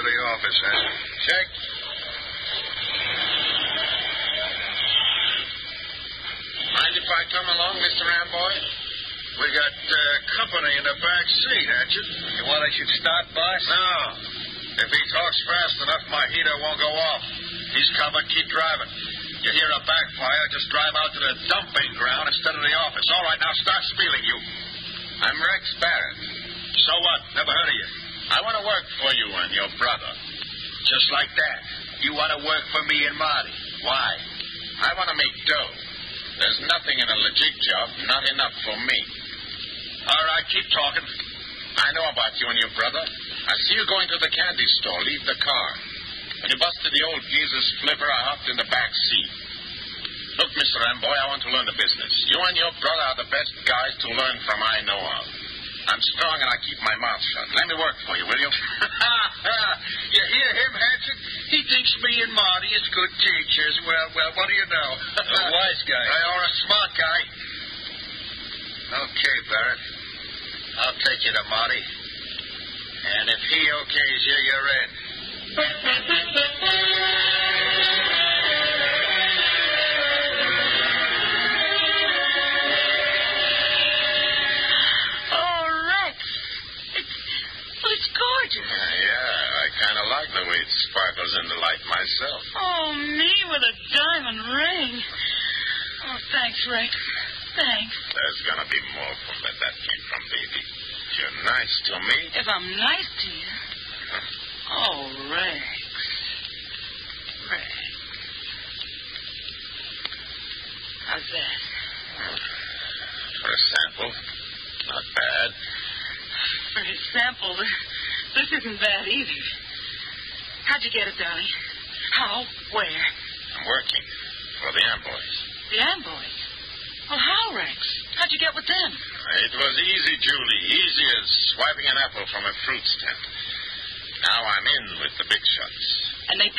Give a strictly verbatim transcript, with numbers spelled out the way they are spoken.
the office, Hatchet. Check. Mind if I come along, Mister Ramboy? We got uh, company in the back seat, Hatchet. You want I should start, boss? No. If he talks fast enough, my heater won't go off. He's covered. Keep driving. You hear a backfire, just drive out to the dumping ground instead of the office. All right, now start spieling, you. I'm Rex Barrett. So what? Never heard of you. I want to work for you and your brother. Just like that. You want to work for me and Marty. Why? I want to make dough. There's nothing in a legit job, not enough for me. All right, keep talking. I know about you and your brother. I see you going to the candy store. Leave the car. When you busted the old Jesus flipper, I hopped in the back seat. Look, Mister Ramboy, I want to learn the business. You and your brother are the best guys to learn from I know of. I'm strong and I keep my mouth shut. Let me work for you, will you? You hear him, Hatchet? He thinks me and Marty is good teachers. Well, well, what do you know? A wise guy. Or a smart guy. Okay, Barrett. I'll take you to Marty. And if he okays you, you're in. Uh, yeah, I kind of like the way it sparkles in the light myself. Oh, me with a diamond ring. Oh, thanks, Rex. Thanks. There's going to be more from where that came from, baby. If you're nice to me. If I'm nice to you. Huh? Oh, Rex. Rex. How's that? For a sample, not bad. For a sample, this isn't bad either. How'd you get it, darling? How? Where? I'm working for the Amboys. The Amboys? Well, how, Rex? How'd you get with them? It was easy, Julie. Easy as swiping an apple from a fruit stand. Now I'm in with the big shots. And they